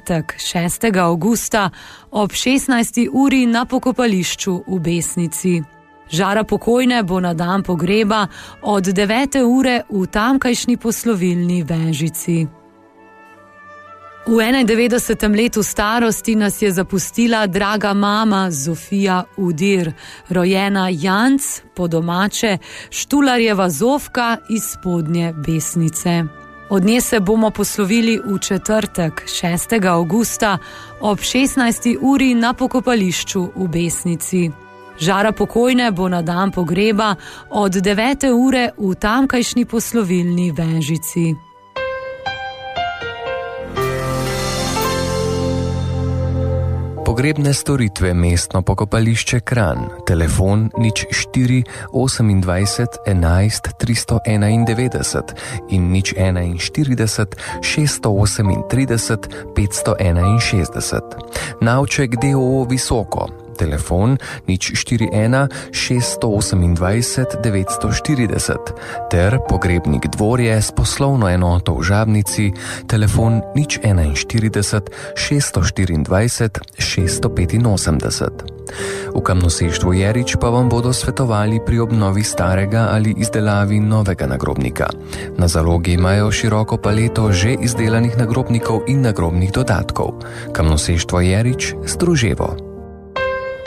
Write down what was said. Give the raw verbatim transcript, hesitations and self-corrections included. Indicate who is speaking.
Speaker 1: četrtek, šestega avgusta ob šestnajsti uri na pokopališču v Besnici. Žara pokojne bo na dan pogreba od devete ure v tamkajšnji poslovilni Vežici. V enaindevetdesetem letu starosti nas je zapustila draga mama Zofija Udir, rojena Janc, po domače Štularjeva Zofka iz Spodnje Besnice. Od nje se bomo poslovili v četrtek, šestega avgusta ob šestnajsti uri na pokopališču v Besnici. Žara pokojne bo na dan pogreba od devete ure v tamkajšnji poslovilni Vežici.
Speaker 2: Pogrebne storitve Mestno pokopališče Kranj, telefon nič štiri osemindvajset enajst tristo enaindevetdeset in nič enainštirideset šeststo osemintrideset petsto enainšestdeset. Navček D O O Visoko, telefon nič štiri ena šeststo osemindvajset devetsto štirideset ter Pogrebnik Dvorje s poslovno enoto v Žabnici, telefon nič enainštirideset šeststo štiriindvajset šeststo petinosemdeset. V Kamnoseštvu Jerič pa vam bodo svetovali pri obnovi starega ali izdelavi novega nagrobnika. Na zalogi imajo široko paleto že izdelanih nagrobnikov in nagrobnih dodatkov. Kamnoseštvo Jerič, Struževo.